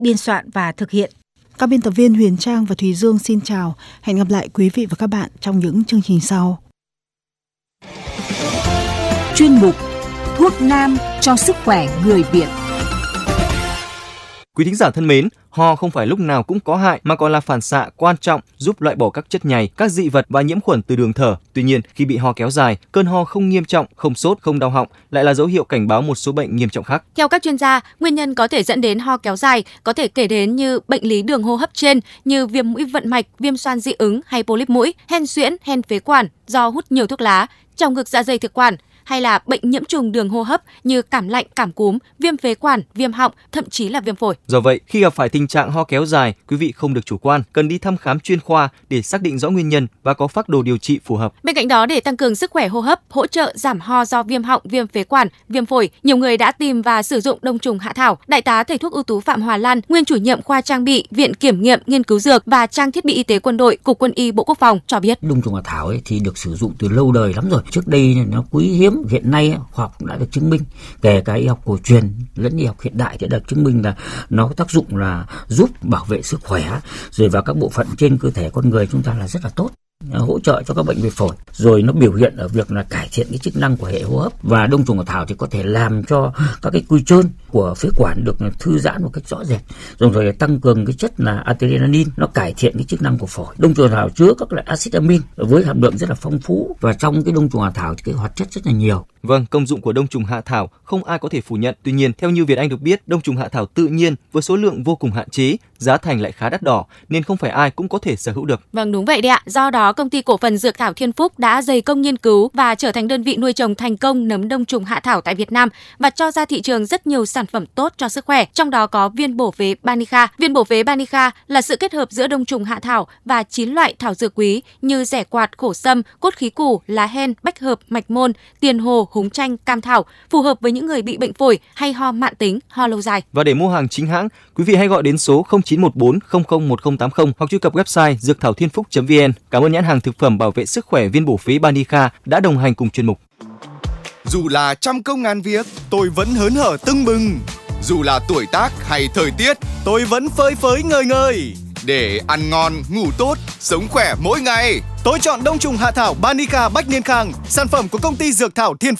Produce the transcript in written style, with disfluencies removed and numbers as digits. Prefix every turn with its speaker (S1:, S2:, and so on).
S1: biên soạn và thực hiện.
S2: Các biên tập viên Huyền Trang và Thùy Dương xin chào. Hẹn gặp lại quý vị và các bạn trong những chương trình sau.
S3: Chuyên mục Thuốc nam cho sức khỏe người Việt.
S4: Quý thính giả thân mến, ho không phải lúc nào cũng có hại mà còn là phản xạ quan trọng giúp loại bỏ các chất nhầy, các dị vật và nhiễm khuẩn từ đường thở. Tuy nhiên, khi bị ho kéo dài, cơn ho không nghiêm trọng, không sốt, không đau họng lại là dấu hiệu cảnh báo một số bệnh nghiêm trọng khác.
S5: Theo các chuyên gia, nguyên nhân có thể dẫn đến ho kéo dài có thể kể đến như bệnh lý đường hô hấp trên như viêm mũi vận mạch, viêm xoang dị ứng hay polyp mũi, hen suyễn, hen phế quản do hút nhiều thuốc lá, trào ngược dạ dày thực quản, hay là bệnh nhiễm trùng đường hô hấp như cảm lạnh, cảm cúm, viêm phế quản, viêm họng, thậm chí là viêm phổi.
S4: Do vậy, khi gặp phải tình trạng ho kéo dài, quý vị không được chủ quan, cần đi thăm khám chuyên khoa để xác định rõ nguyên nhân và có phác đồ điều trị phù hợp.
S5: Bên cạnh đó, để tăng cường sức khỏe hô hấp, hỗ trợ giảm ho do viêm họng, viêm phế quản, viêm phổi, nhiều người đã tìm và sử dụng đông trùng hạ thảo. Đại tá thầy thuốc ưu tú Phạm Hòa Lan, nguyên chủ nhiệm khoa trang bị, Viện Kiểm nghiệm Nghiên cứu Dược và Trang thiết bị Y tế Quân đội, Cục Quân y Bộ Quốc phòng cho biết.
S6: Đông trùng hạ thảo ấy thì được sử dụng từ lâu đời lắm rồi. Trước đây nó quý hiếm, hiện nay khoa học đã được chứng minh, kể cả y học cổ truyền lẫn y học hiện đại thì được chứng minh là nó có tác dụng là giúp bảo vệ sức khỏe rồi vào các bộ phận trên cơ thể con người chúng ta là rất là tốt, hỗ trợ cho các bệnh về phổi, rồi nó biểu hiện ở việc là cải thiện cái chức năng của hệ hô hấp. Và đông trùng hạ thảo thì có thể làm cho các cái quy trơn của phế quản được thư giãn một cách rõ rệt, rồi tăng cường cái chất là adrenaline, nó cải thiện cái chức năng của phổi. Đông trùng hạ thảo chứa các loại axit amin với hàm lượng rất là phong phú, và trong cái đông trùng hạ thảo thì cái hoạt chất rất là nhiều.
S4: Vâng, công dụng của đông trùng hạ thảo không ai có thể phủ nhận. Tuy nhiên, theo như Việt Anh được biết, đông trùng hạ thảo tự nhiên với số lượng vô cùng hạn chế, giá thành lại khá đắt đỏ nên không phải ai cũng có thể sở hữu được.
S5: Vâng, đúng vậy đấy ạ. Do đó, công ty cổ phần Dược thảo Thiên Phúc đã dày công nghiên cứu và trở thành đơn vị nuôi trồng thành công nấm đông trùng hạ thảo tại Việt Nam và cho ra thị trường rất nhiều sản phẩm tốt cho sức khỏe, trong đó có viên bổ phế Banica. Viên bổ phế Banica là sự kết hợp giữa đông trùng hạ thảo và 9 loại thảo dược quý như rẻ quạt, khổ sâm, cốt khí củ, lá hen, bách hợp, mạch môn, tiền hồ, húng chanh, cam thảo, phù hợp với những người bị bệnh phổi hay ho mãn tính, ho lâu dài.
S4: Và để mua hàng chính hãng, quý vị hãy gọi đến số 0914 001080 hoặc truy cập website dượcthảo-thiên-phúc.vn. Cảm ơn nhãn hàng thực phẩm bảo vệ sức khỏe viên bổ phế Banica đã đồng hành cùng chuyên mục.
S7: Dù là trăm công ngàn việc, tôi vẫn hớn hở tưng bừng. Dù là tuổi tác hay thời tiết, tôi vẫn phơi phới ngời ngời. Để ăn ngon, ngủ tốt, sống khỏe mỗi ngày, tôi chọn đông trùng hạ thảo Banica Bách Niên Khang, sản phẩm của công ty Dược thảo Thiên Phúc.